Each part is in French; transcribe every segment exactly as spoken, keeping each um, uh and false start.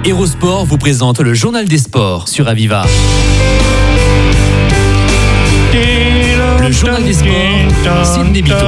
Hérosport vous présente le journal des sports sur Aviva. Le journal des sports, Sidney Bitton.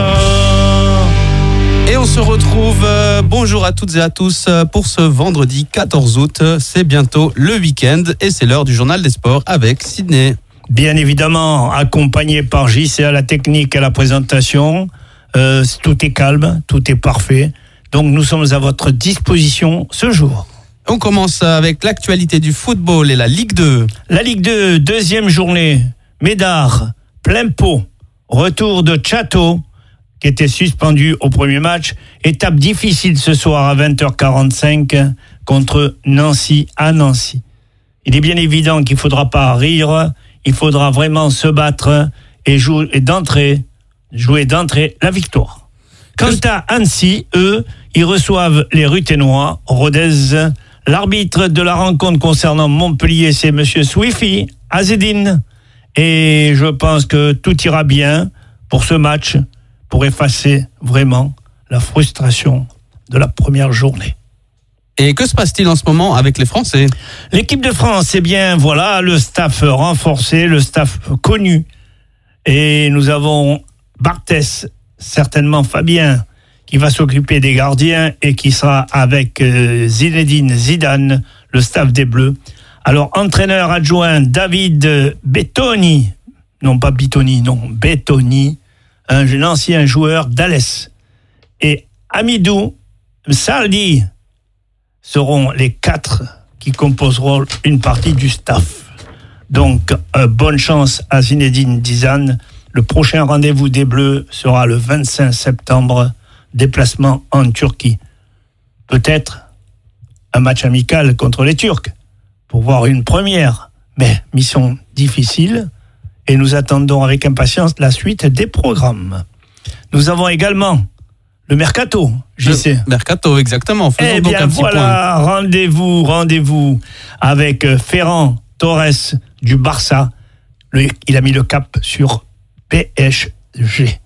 Et on se retrouve, euh, bonjour à toutes et à tous, euh, pour ce vendredi quatorze août. C'est bientôt le week-end et c'est l'heure du journal des sports avec Sidney. Bien évidemment, accompagné par J C à la technique et à la présentation. Euh, tout est calme, tout est parfait. Donc nous sommes à votre disposition ce jour. On commence avec l'actualité du football et la Ligue deux. La Ligue deux, deuxième journée. Médard, plein pot. Retour de Château, qui était suspendu au premier match. Étape difficile ce soir à vingt heures quarante-cinq contre Nancy à Nancy. Il est bien évident qu'il ne faudra pas rire. Il faudra vraiment se battre et jouer et d'entrée, jouer d'entrée la victoire. Quant à Annecy, eux, ils reçoivent les Ruténois, Rodez. L'arbitre de la rencontre concernant Montpellier, c'est monsieur Swifi Azedine. Et je pense que tout ira bien pour ce match, pour effacer vraiment la frustration de la première journée. Et que se passe-t-il en ce moment avec les Français ? L'équipe de France, eh bien, voilà, le staff renforcé, le staff connu. Et nous avons Barthès, certainement Fabien, qui va s'occuper des gardiens et qui sera avec euh, Zinedine Zidane, le staff des Bleus. Alors, entraîneur adjoint David Bettoni, non pas Bitoni, non, Bettoni, un ancien joueur d'Alès. Et Amidou Saldi seront les quatre qui composeront une partie du staff. Donc, euh, bonne chance à Zinedine Zidane. Le prochain rendez-vous des Bleus sera le vingt-cinq septembre. Déplacement en Turquie. Peut-être un match amical contre les Turcs pour voir une première, mais mission difficile et nous attendons avec impatience la suite des programmes. Nous avons également le Mercato, J C. Le Mercato, exactement. Faisons eh donc bien un petit voilà, point. rendez-vous, rendez-vous avec Ferran Torres du Barça. Le, il a mis le cap sur P S G.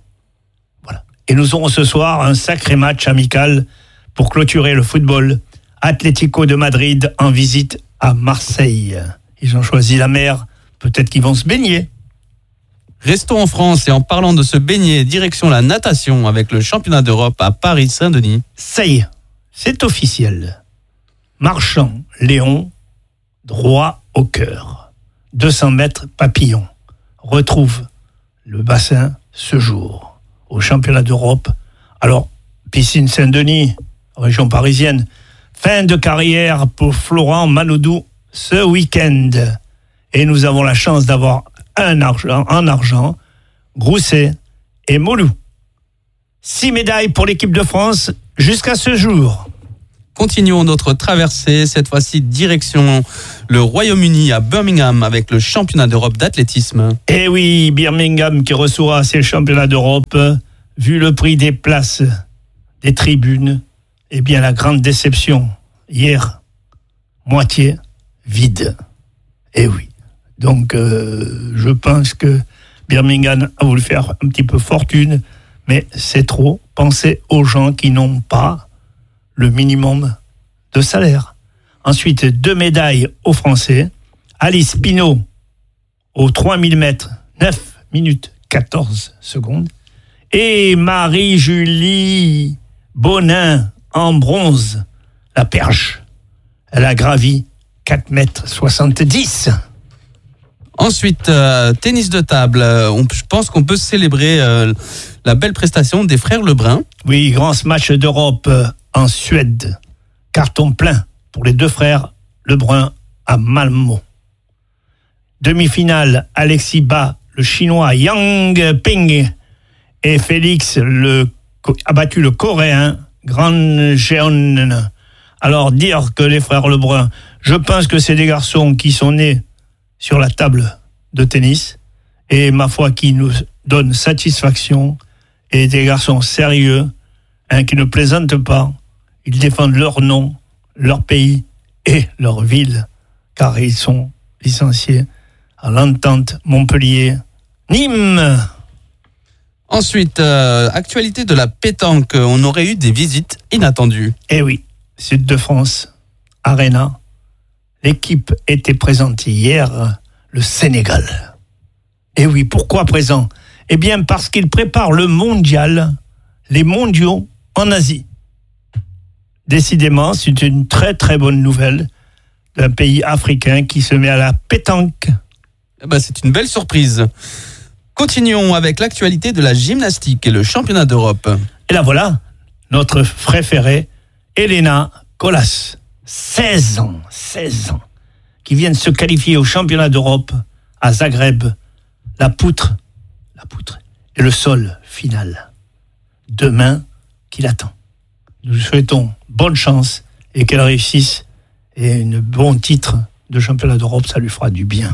Et nous aurons ce soir un sacré match amical pour clôturer le football. Atlético de Madrid en visite à Marseille. Ils ont choisi la mer, peut-être qu'ils vont se baigner. Restons en France et en parlant de se baigner, direction la natation avec le championnat d'Europe à Paris-Saint-Denis. Ça y est, c'est officiel. Marchand, Léon, droit au cœur. deux cents mètres papillon. Retrouve le bassin ce jour. Au championnat d'Europe. Alors, piscine Saint-Denis, région parisienne. Fin de carrière pour Florent Manodou ce week-end. Et nous avons la chance d'avoir un argent, en argent, Grousset et Molou. Six médailles pour l'équipe de France jusqu'à ce jour. Continuons notre traversée, cette fois-ci direction le Royaume-Uni à Birmingham avec le championnat d'Europe d'athlétisme. Eh oui, Birmingham qui reçoit ces championnats d'Europe, vu le prix des places, des tribunes, eh bien la grande déception, hier, moitié vide. Eh oui, donc euh, je pense que Birmingham a voulu faire un petit peu fortune, mais c'est trop. Pensez aux gens qui n'ont pas le minimum de salaire. Ensuite, deux médailles aux Français. Alice Pinault, aux trois mille mètres, neuf minutes quatorze secondes. Et Marie-Julie Bonin, en bronze, la perche. Elle a gravi quatre mètres soixante-dix. Ensuite, euh, tennis de table. On, je pense qu'on peut célébrer euh, la belle prestation des frères Lebrun. Oui, grand match d'Europe en Suède. Carton plein pour les deux frères Lebrun à Malmö. Demi-finale, Alexis bat le chinois Yang Ping et Félix le, a battu le coréen Gran Jeon. Alors dire que les frères Lebrun, je pense que c'est des garçons qui sont nés sur la table de tennis et ma foi qui nous donnent satisfaction et des garçons sérieux, hein, qui ne plaisantent pas. Ils défendent leur nom, leur pays et leur ville, car ils sont licenciés à l'Entente Montpellier. Nîmes. Ensuite, euh, actualité de la pétanque. On aurait eu des visites inattendues. Eh oui, Sud de France, Arena, l'équipe était présente hier, le Sénégal. Et oui, pourquoi présent ? Eh bien, parce qu'il prépare le mondial, les mondiaux en Asie. Décidément, c'est une très très bonne nouvelle d'un pays africain qui se met à la pétanque. Eh ben, c'est une belle surprise. Continuons avec l'actualité de la gymnastique et le championnat d'Europe. Et là voilà, notre préférée, Elena Colas, seize ans, seize ans, qui vient de se qualifier au championnat d'Europe à Zagreb. La poutre, la poutre et le sol final. Demain, qui l'attend. Nous lui souhaitons bonne chance et qu'elle réussisse. Et un bon titre de championnat d'Europe, ça lui fera du bien.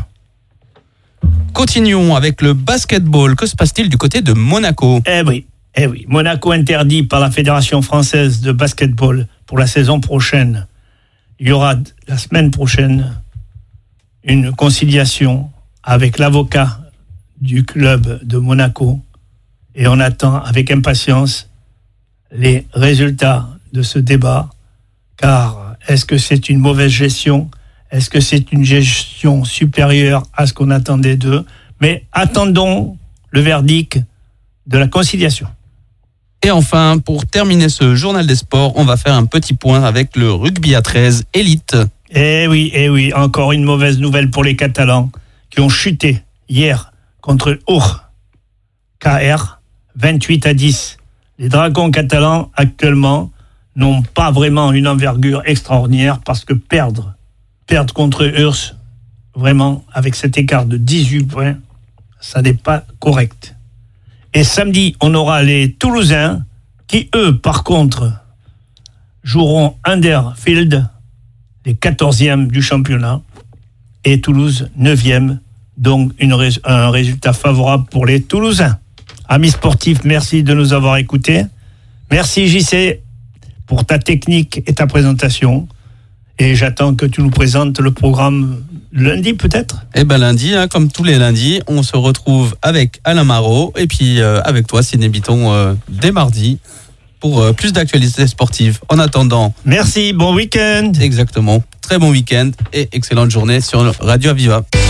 Continuons avec le basketball. Que se passe-t-il du côté de Monaco ? Eh oui, eh oui. Monaco interdit par la Fédération française de basketball pour la saison prochaine. Il y aura la semaine prochaine une conciliation avec l'avocat du club de Monaco et on attend avec impatience les résultats de ce débat, car est-ce que c'est une mauvaise gestion ? Est-ce que c'est une gestion supérieure à ce qu'on attendait d'eux ? Mais attendons le verdict de la conciliation. Et enfin, pour terminer ce journal des sports, on va faire un petit point avec le rugby à treize élite. Eh oui, eh oui, encore une mauvaise nouvelle pour les Catalans qui ont chuté hier contre Our, K R, vingt-huit à dix. Les Dragons catalans actuellement n'ont pas vraiment une envergure extraordinaire parce que perdre, perdre contre Urs, vraiment avec cet écart de dix-huit points, ça n'est pas correct. Et samedi, on aura les Toulousains qui, eux, par contre, joueront Huddersfield, les quatorzièmes du championnat, et Toulouse, neuvième, donc une, un résultat favorable pour les Toulousains. Amis sportifs, merci de nous avoir écoutés. Merci J C pour ta technique et ta présentation. Et j'attends que tu nous présentes le programme lundi peut-être. Eh ben lundi, hein, comme tous les lundis, on se retrouve avec Alain Marot et puis euh, avec toi, Sidney Bitton, euh, dès mardi pour euh, plus d'actualités sportives. En attendant... Merci, bon week-end. Exactement, très bon week-end et excellente journée sur Radio Aviva.